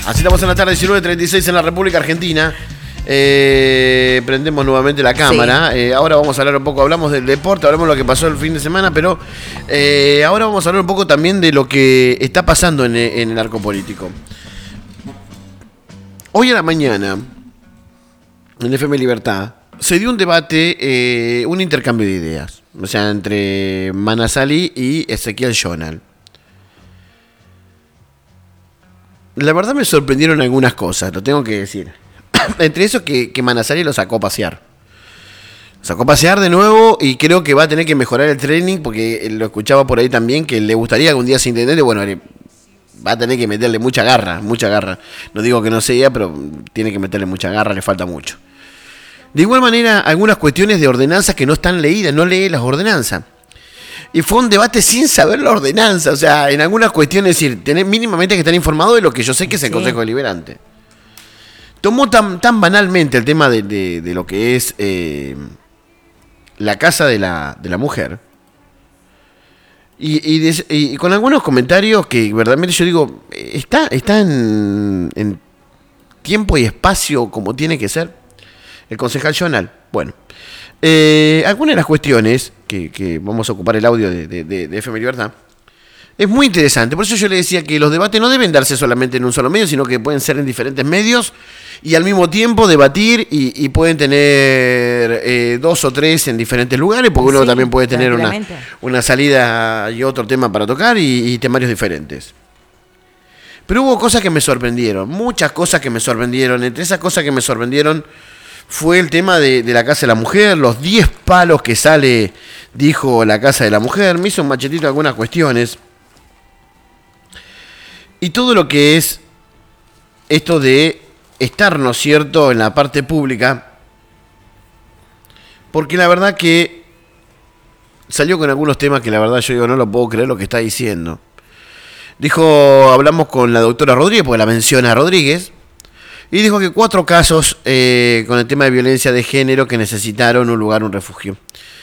Así estamos en la tarde, 19:36 en la República Argentina. Prendemos nuevamente la cámara. Sí. Ahora vamos a hablar un poco, hablamos del deporte, hablamos de lo que pasó el fin de semana, pero ahora vamos a hablar un poco también de lo que está pasando en el arco político. Hoy a la mañana, en FM Libertad, se dio un debate, un intercambio de ideas, o sea, entre Manasali y Ezequiel Jonal. La verdad me sorprendieron algunas cosas, lo tengo que decir. Entre eso que Manasali lo sacó a pasear. Lo sacó a pasear de nuevo y creo que va a tener que mejorar el training porque lo escuchaba por ahí también que le gustaría que un día sea intendente. Bueno, va a tener que meterle mucha garra, mucha garra. No digo que no sea, pero tiene que meterle mucha garra, le falta mucho. De igual manera, algunas cuestiones de ordenanzas que no están leídas, no lee las ordenanzas. Y fue un debate sin saber la ordenanza, o sea, en algunas cuestiones, es decir, tener mínimamente que estar informado de lo que yo sé que es el Consejo Deliberante. Tomó tan banalmente el tema de lo que es la casa de la mujer. Y con algunos comentarios que verdaderamente yo digo, está en tiempo y espacio como tiene que ser el concejal Jonal. Bueno, algunas de las cuestiones que vamos a ocupar el audio de FM Libertad es muy interesante. Por eso yo le decía que los debates no deben darse solamente en un solo medio, sino que pueden ser en diferentes medios y al mismo tiempo debatir y pueden tener 2 o 3 en diferentes lugares, porque uno también puede tener una salida y otro tema para tocar y temarios diferentes. Pero hubo cosas que me sorprendieron, muchas cosas que me sorprendieron. Entre esas cosas que me sorprendieron fue el tema de la Casa de la Mujer, los 10 palos que sale, dijo la Casa de la Mujer. Me hizo un machetito algunas cuestiones. Y todo lo que es esto de estar, ¿no es cierto?, en la parte pública. Porque la verdad que salió con algunos temas que la verdad yo digo, no lo puedo creer lo que está diciendo. Dijo, hablamos con la doctora Rodríguez, porque la menciona Rodríguez. Y dijo que 4 casos con el tema de violencia de género que necesitaron un lugar, un refugio.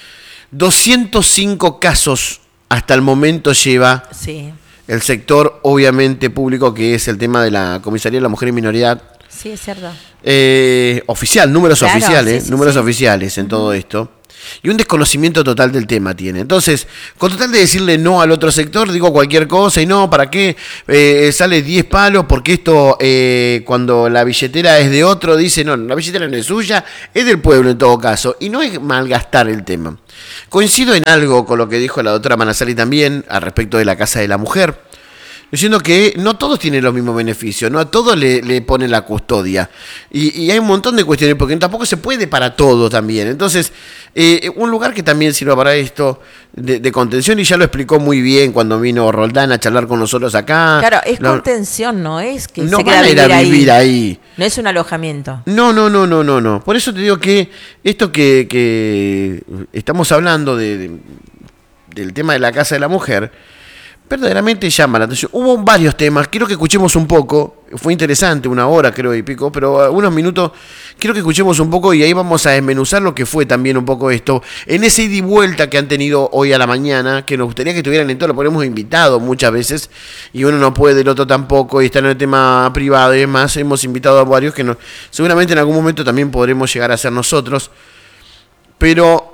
205 casos hasta el momento lleva el sector, obviamente, público, que es el tema de la Comisaría de la Mujer y Minoridad. Sí, es cierto. Oficial, números oficiales, oficiales en todo esto. Y un desconocimiento total del tema tiene. Entonces, con total de decirle no al otro sector, digo cualquier cosa y no, ¿para qué? Sale 10 palos porque esto, cuando la billetera es de otro, dice, no, la billetera no es suya, es del pueblo en todo caso. Y no es malgastar el tema. Coincido en algo con lo que dijo la doctora Manasali también, al respecto de la Casa de la Mujer. Diciendo que no todos tienen los mismos beneficios, no a todos le ponen la custodia. Y hay un montón de cuestiones, porque tampoco se puede para todo también. Entonces, un lugar que también sirva para esto, de contención, y ya lo explicó muy bien cuando vino Roldán a charlar con nosotros acá. Claro, es contención, no es que no se van a ir a vivir ahí. No es un alojamiento. No. Por eso te digo que esto que estamos hablando del tema de la Casa de la Mujer, verdaderamente llama la atención. Hubo varios temas, quiero que escuchemos un poco. Fue interesante, 1 hora creo y pico, pero unos minutos quiero que escuchemos un poco y ahí vamos a desmenuzar lo que fue también un poco esto. En ese ida y vuelta que han tenido hoy a la mañana, que nos gustaría que estuvieran en todo, lo ponemos invitado muchas veces y uno no puede, el otro tampoco, y están en el tema privado y demás. Hemos invitado a varios que seguramente en algún momento también podremos llegar a ser nosotros. Pero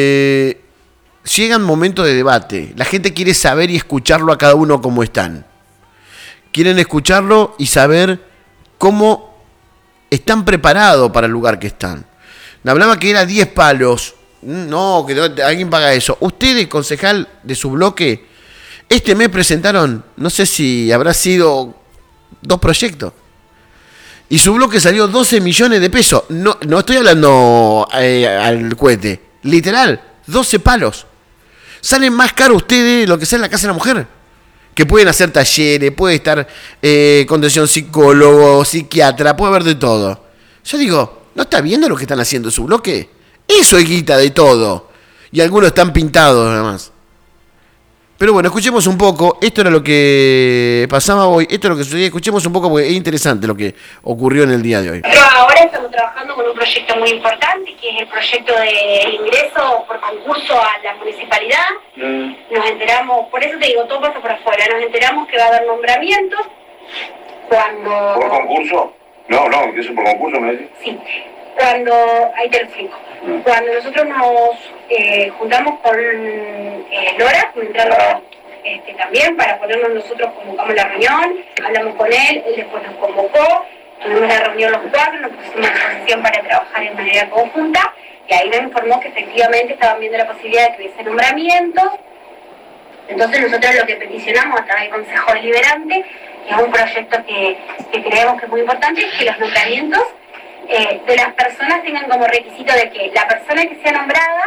llegan momentos de debate. La gente quiere saber y escucharlo a cada uno cómo están. Quieren escucharlo y saber cómo están preparados para el lugar que están. Me hablaba que era 10 palos. No, que alguien paga eso. Ustedes, concejal de su bloque, este mes presentaron, no sé si habrá sido 2 proyectos. Y su bloque salió 12 millones de pesos. No estoy hablando al cohete. Literal, 12 palos. Salen más caro ustedes lo que sea en la Casa de la Mujer. Que pueden hacer talleres, puede estar contención psicólogo, psiquiatra, puede haber de todo. Yo digo, ¿no está viendo lo que están haciendo en su bloque? Eso es guita de todo. Y algunos están pintados nada más. Pero bueno, escuchemos un poco. Esto era lo que pasaba hoy. Esto es lo que sucedía. Escuchemos un poco porque es interesante lo que ocurrió en el día de hoy. Pero ahora estamos trabajando con un proyecto muy importante, que es el proyecto de ingreso por concurso a la municipalidad. Nos enteramos, por eso te digo, todo pasa por afuera. Nos enteramos que va a haber nombramientos Cuando... ¿Por concurso? No, ingreso por concurso, me decís. Sí, cuando... Ahí te lo explico. Cuando nosotros nos juntamos con Nora, con Nora, también para ponernos nosotros, convocamos la reunión, hablamos con él después nos convocó, tuvimos la reunión los cuatro, nos pusimos a disposición para trabajar en manera conjunta, y ahí nos informó que efectivamente estaban viendo la posibilidad de que hubiese nombramientos. Entonces nosotros lo que peticionamos a través del Consejo Deliberante, que es un proyecto que creemos que es muy importante, es que los nombramientos de las personas tengan como requisito de que la persona que sea nombrada,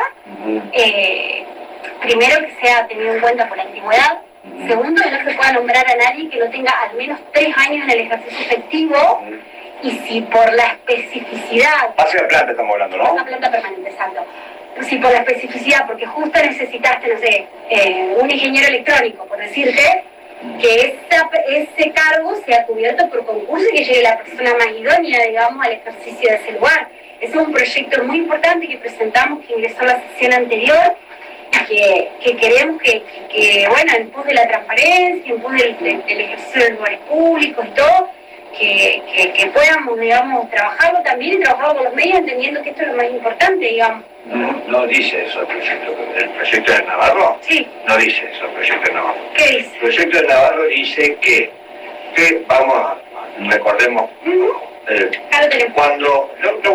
primero que sea tenido en cuenta por la antigüedad, segundo que no se pueda nombrar a nadie que no tenga al menos 3 años en el ejercicio efectivo, y si por la especificidad... Base de planta estamos hablando, ¿no? Una planta permanente, exacto. Si por la especificidad, porque justo necesitaste, no sé, un ingeniero electrónico, por decirte, que ese cargo sea cubierto por concurso y que llegue la persona más idónea, digamos, al ejercicio de ese lugar. Ese es un proyecto muy importante que presentamos, que ingresó en la sesión anterior, que queremos que, bueno, en pos de la transparencia, en pos del ejercicio de los lugares públicos y todo, que podamos, digamos, trabajarlo también y trabajarlo con los medios, entendiendo que esto es lo más importante, digamos. No dice eso el proyecto de Navarro. Sí. No dice eso el proyecto de Navarro. ¿Qué dice? El proyecto de Navarro dice que vamos a, recordemos, cuando,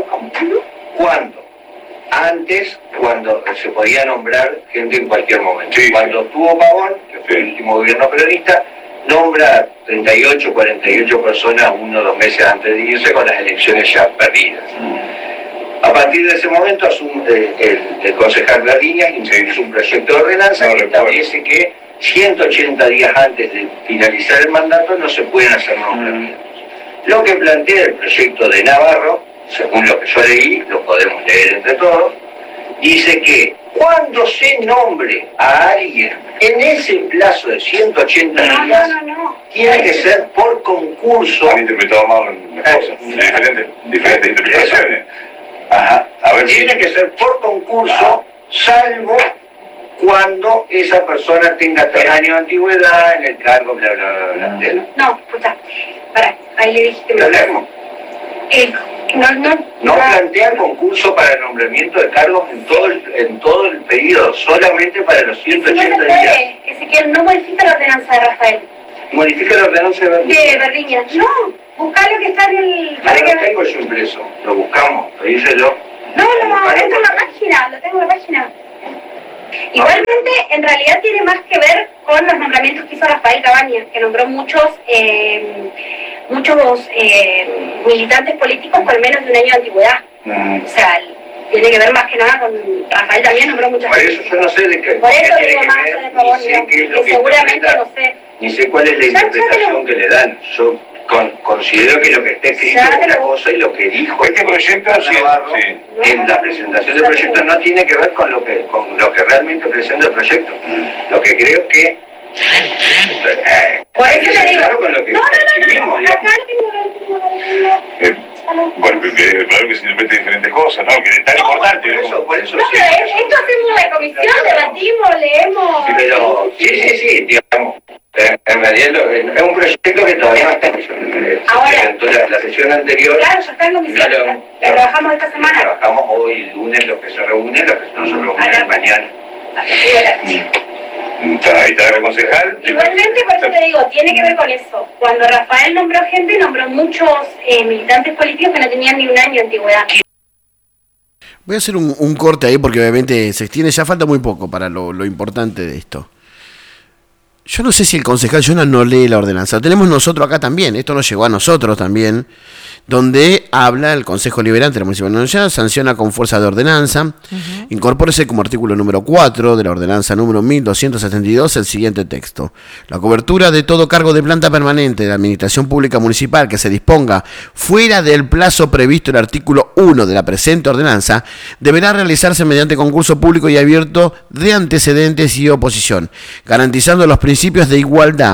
cuando se podía nombrar gente en cualquier momento. Sí. Cuando tuvo Pavón, que fue el último gobierno peronista, nombra 38, 48 personas 1 o 2 meses antes de irse, con las elecciones ya perdidas. A partir de ese momento el concejal Gardiñas introdujo un proyecto de ordenanza que establece que 180 días antes de finalizar el mandato no se pueden hacer nombramientos. Lo que plantea el proyecto de Navarro, según lo que yo leí, lo podemos leer entre todos, dice que cuando se nombre a alguien en ese plazo de 180 días, tiene que ser por concurso. Han interpretado mal las cosas, diferentes interpretaciones. Ajá. A ver, tiene que ser por concurso, salvo cuando esa persona tenga 3 años de antigüedad en el cargo, bla, bla, bla, bla. No, escucha, pará, ahí le dije que ¿Lo leemos? No plantean concurso para el nombramiento de cargos en todo el periodo, solamente para los 180 días. Ezequiel, no modifica la ordenanza de Rafael. ¿Modifica la ordenanza de Berlín? De Berliñas. No, buscá lo que está en el... No lo tengo yo impreso, lo buscamos, lo hice yo. No, entra en la página, lo tengo en la página. Igualmente, en realidad tiene más que ver con los nombramientos que hizo Rafael Cabañas, que nombró muchos militantes políticos con menos de 1 año de antigüedad. O sea, tiene que ver más que nada con... Rafael también nombró muchas personas. Por eso yo no sé de qué... Por eso digo más de favor, que seguramente no sé. Ni sé cuál es la interpretación que le dan. Yo considero que lo que está escrito es una cosa y lo que dijo este proyecto Navarro en la presentación del proyecto no tiene que ver con lo que realmente presenta el proyecto. Lo que creo que por eso te digo, no, acá tengo bueno, claro que se interpreta diferentes cosas, ¿no? Que es tan importante. Por eso no, sí. Esto hacemos la comisión, debatimos, leemos. Pero, sí, digamos. En realidad es un proyecto que todavía no está en comisión. Ahora, la sesión anterior... Claro, ya está en comisión. La trabajamos esta semana. Trabajamos hoy, el lunes, lo que se reúne, lo que no se reúne mañana. Ahí está el concejal. Igualmente, por eso te digo, tiene que ver con eso. Cuando Rafael nombró gente, nombró muchos militantes políticos que no tenían ni 1 año de antigüedad. Voy a hacer un corte ahí porque obviamente se extiende, ya falta muy poco para lo importante de esto. Yo no sé si el concejal Jonas no lee la ordenanza. Lo tenemos nosotros acá también. Esto nos llegó a nosotros también. Donde habla el Consejo Deliberante de la Municipalidad de Noya, sanciona con fuerza de ordenanza. Incorpórese como artículo número 4 de la ordenanza número 1272 el siguiente texto. La cobertura de todo cargo de planta permanente de la Administración Pública Municipal que se disponga fuera del plazo previsto en el artículo 1 de la presente ordenanza deberá realizarse mediante concurso público y abierto de antecedentes y oposición, garantizando los principios de igualdad,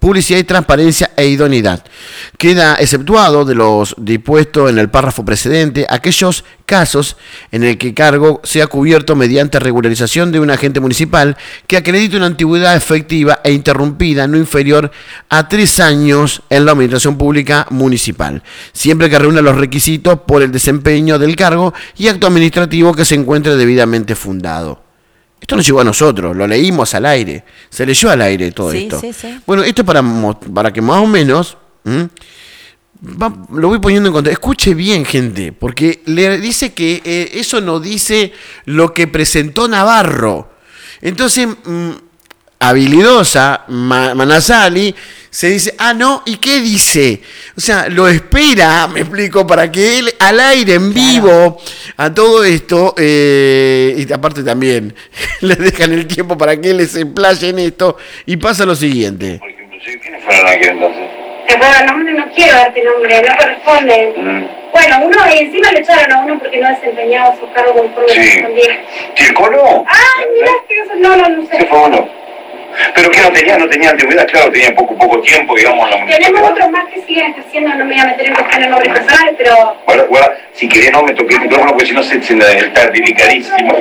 publicidad y transparencia e idoneidad. Queda exceptuado de los dispuestos en el párrafo precedente aquellos casos en el que el cargo sea cubierto mediante regularización de un agente municipal que acredite una antigüedad efectiva e interrumpida no inferior a 3 años en la administración pública municipal, siempre que reúna los requisitos por el desempeño del cargo y acto administrativo que se encuentre debidamente fundado. Esto nos llegó a nosotros, lo leímos al aire, se leyó al aire todo esto. Sí. Bueno, esto es para que más o menos lo voy poniendo en contexto. Escuche bien, gente, porque le dice que eso no dice lo que presentó Navarro. Entonces, habilidosa, Manasali, se dice, no, ¿y qué dice? O sea, lo espera, me explico, para que él al aire, en vivo, a todo esto, y aparte también, le dejan el tiempo para que él se explaye en esto, y pasa lo siguiente. Por ejemplo, ¿quiénes fueron aquí entonces? No quiero darte nombre, no corresponde. Bueno, uno, y encima le echaron a uno porque no desempeñaba su cargo conforme correspondía. ¿Tircolo? Mirá, que eso, no sé. ¿Qué fue uno? Pero que no tenía antigüedad, claro, tenía poco tiempo, digamos, la municipalidad. Tenemos otros más que siguen ejerciendo, no me voy a meter en cuestiones nombres personales, pero... Bueno, si querés no me toqué el micrófono, porque si no se está delicadísimo.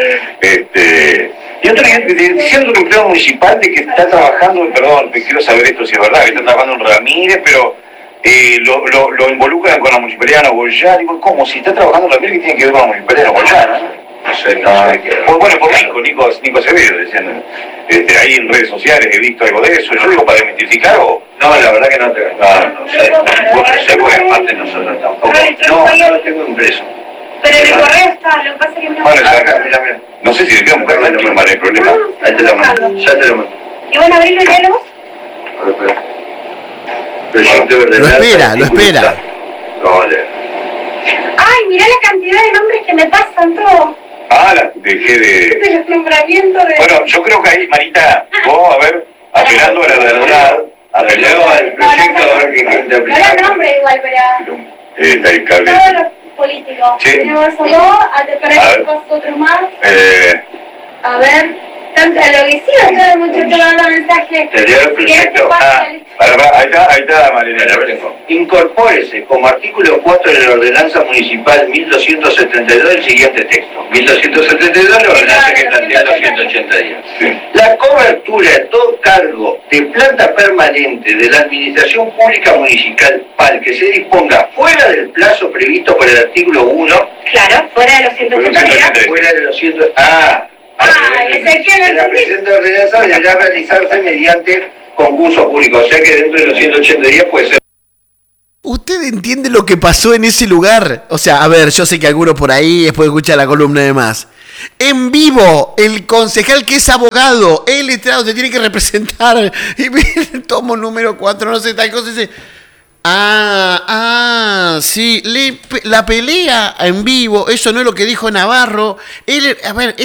Y otro diciendo un empleado municipal de que está trabajando, perdón, quiero saber esto si es verdad, que está trabajando en Ramírez, pero lo involucran con la municipalidad de Nogoyá. Digo, ¿cómo? Si está trabajando en Ramírez, ¿qué tiene que ver con la municipalidad de Nogoyá? No sé qué. Bueno, por Nico Acevedo, decían. Ahí en redes sociales he visto algo de eso. Yo digo, para desmitificar o... No, la verdad que no sé. Vos no sé, porque aparte nosotros tampoco. No lo tengo impreso. Pero en el correo está, lo que pasa es que no... Bueno, mira. No sé si le queda un cargo, no hay problema. Ahí te lo mando, ya te lo mando. ¿Y bueno, abrir los diálogos? Lo espera. Vale. Ay, mirá la cantidad de nombres que me pasan todos. Dejé de... De los nombramientos de... Bueno, yo creo que ahí, Marita, vos, a ver, apelando a la verdad, apelando al proyecto, a ver qué gente No era nombre igual, pero... Está el cable. Todos los políticos. Sí. Tenemos solo, para otros más. A ver... Tanto lo que sí, todo el muchacho dando mensajes. Te dio el proyecto. Ahí está, Marina. Incorpórese como artículo 4 de la ordenanza municipal 1272 el siguiente texto. 1272 la ordenanza que plantea los 180 días. Sí. La cobertura de todo cargo de planta permanente de la administración pública municipal que se disponga fuera del plazo previsto por el artículo 1. Claro, fuera de los 180 días. Fuera de los 100. La presente ordenanza deberá realizarse mediante concurso público, o sea que dentro de los 180 días puede ser. ¿Usted entiende lo que pasó en ese lugar? O sea, a ver, yo sé que alguno por ahí después escucha la columna de más. En vivo, el concejal que es abogado, el letrado te tiene que representar. Y tomo número 4, no sé, tal cosa, dice... sí, la pelea en vivo, eso no es lo que dijo Navarro. A ver,